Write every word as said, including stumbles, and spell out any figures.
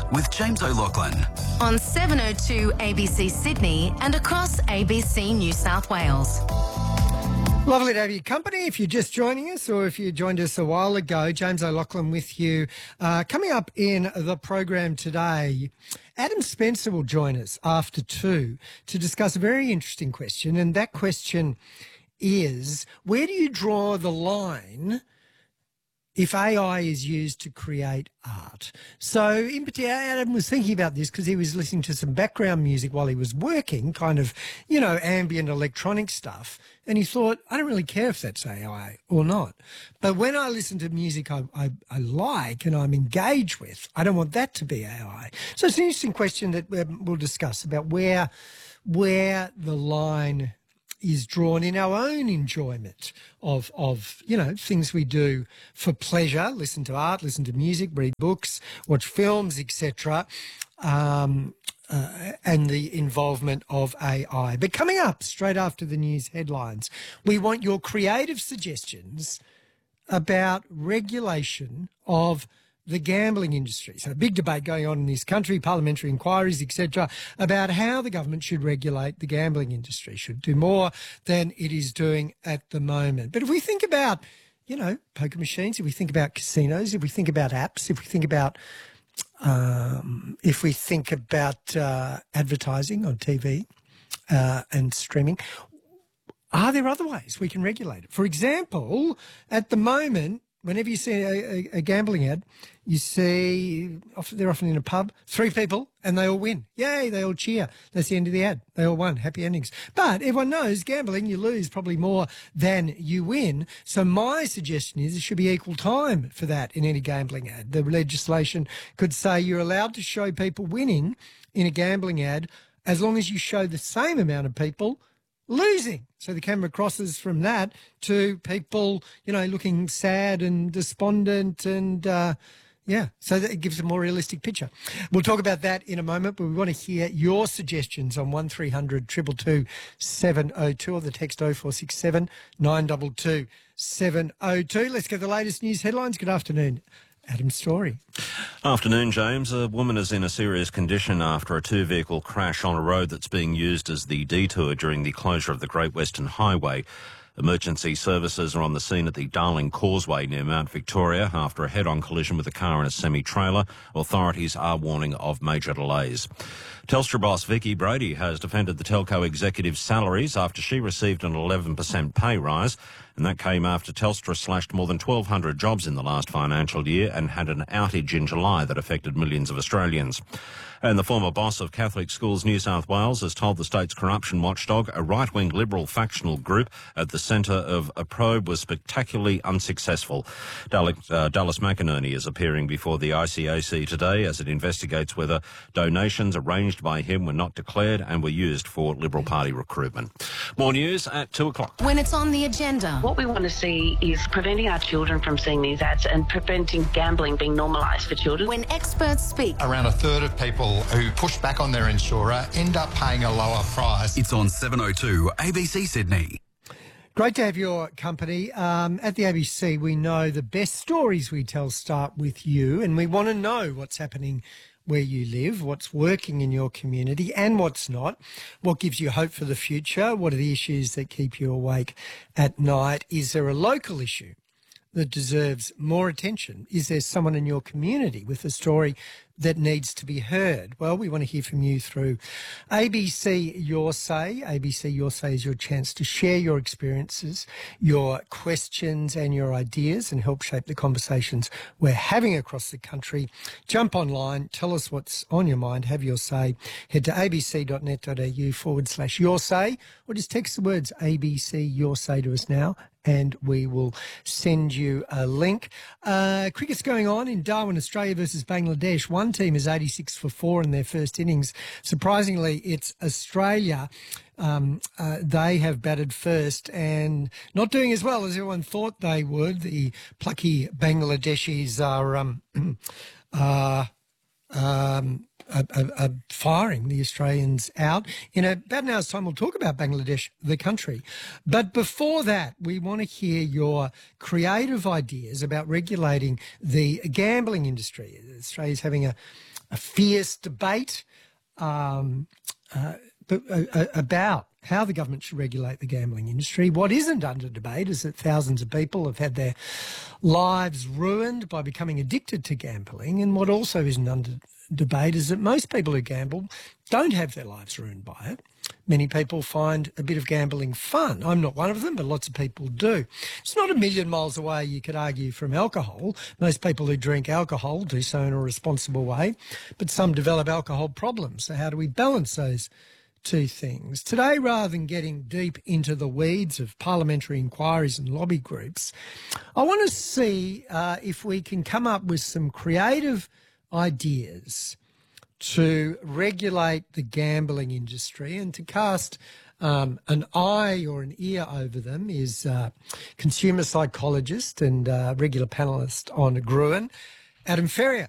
with James O'Loughlin. On seven oh two A B C Sydney and across A B C New South Wales. Lovely to have your company. If you're just joining us or if you joined us a while ago, James O'Loughlin with you. Uh, coming up in the program today, Adam Spencer will join us after two to discuss a very interesting question. And that question is, where do you draw the line if A I is used to create art? So in particular, Adam was thinking about this because he was listening to some background music while he was working, kind of, you know, ambient electronic stuff. And he thought, I don't really care if that's A I or not. But when I listen to music I, I, I like and I'm engaged with, I don't want that to be A I. So it's an interesting question that we'll discuss about where, where the line is drawn in our own enjoyment of, of, you know, things we do for pleasure, listen to art, listen to music, read books, watch films, et cetera, um, uh, and the involvement of A I. But coming up straight after the news headlines, we want your creative suggestions about regulation of the gambling industry. So a big debate going on in this country, parliamentary inquiries, et cetera, about how the government should regulate the gambling industry, should do more than it is doing at the moment. But if we think about, you know, poker machines, if we think about casinos, if we think about apps, if we think about, um, if we think about uh, advertising on T V uh, and streaming, are there other ways we can regulate it? For example, at the moment, whenever you see a, a, a gambling ad, you see, often, they're often in a pub, three people, and they all win. Yay, they all cheer. That's the end of the ad. They all won. Happy endings. But everyone knows gambling, you lose probably more than you win. So my suggestion is there should be equal time for that in any gambling ad. The legislation could say you're allowed to show people winning in a gambling ad as long as you show the same amount of people losing. So the camera crosses from that to people, you know, looking sad and despondent and, uh, yeah, so that it gives a more realistic picture. We'll talk about that in a moment, but we want to hear your suggestions on one three hundred two two two seven oh two or the text oh four six seven nine two two seven oh two. Let's get the latest news headlines. Good afternoon. Adam Story. Afternoon, James. A woman is in a serious condition after a two-vehicle crash on a road that's being used as the detour during the closure of the Great Western Highway. Emergency services are on the scene at the Darling Causeway near Mount Victoria after a head-on collision with a car and a semi-trailer. Authorities are warning of major delays. Telstra boss Vicki Brady has defended the telco executive's salaries after she received an eleven percent pay rise, and that came after Telstra slashed more than twelve hundred jobs in the last financial year and had an outage in July that affected millions of Australians. And the former boss of Catholic Schools New South Wales has told the state's corruption watchdog a right-wing Liberal factional group at the centre of a probe was spectacularly unsuccessful. Dallas, uh, Dallas McInerney is appearing before the I C A C today as it investigates whether donations arranged by him were not declared and were used for Liberal Party recruitment. More news at two o'clock. When it's on the agenda. What we want to see is preventing our children from seeing these ads and preventing gambling being normalised for children. When experts speak. Around a third of people who push back on their insurer end up paying a lower price. It's on seven oh two A B C Sydney. Great to have your company. Um, at the A B C, we know the best stories we tell start with you, and we want to know what's happening where you live, what's working in your community and what's not, what gives you hope for the future, what are the issues that keep you awake at night, is there a local issue that deserves more attention? Is there someone in your community with a story that needs to be heard? Well, we want to hear from you through A B C Your Say. A B C Your Say is your chance to share your experiences, your questions and your ideas and help shape the conversations we're having across the country. Jump online, tell us what's on your mind, have your say. Head to abc.net.au forward slash your say or just text the words A B C Your Say to us now and we will send you a link. Uh, cricket's going on in Darwin, Australia versus Bangladesh. One team is eighty-six for four in their first innings. Surprisingly, it's Australia. Um, uh, they have batted first and not doing as well as everyone thought they would. The plucky Bangladeshis are um, uh, um, are, are, are firing the Australians out. In about an hour's time, we'll talk about Bangladesh, the country. But before that, we want to hear your creative ideas about regulating the gambling industry. Australia's having a a fierce debate um, uh, but, uh, about how the government should regulate the gambling industry. What isn't under debate is that thousands of people have had their lives ruined by becoming addicted to gambling. And what also isn't under debate is that most people who gamble don't have their lives ruined by it. Many people find a bit of gambling fun. I'm not one of them, but lots of people do. It's not a million miles away, you could argue, from alcohol. Most people who drink alcohol do so in a responsible way, but some develop alcohol problems. So how do we balance those two things? Today, rather than getting deep into the weeds of parliamentary inquiries and lobby groups, I want to see uh, if we can come up with some creative ideas to regulate the gambling industry. And to cast um, an eye or an ear over them is uh, consumer psychologist and uh, regular panellist on Gruen, Adam Ferrier.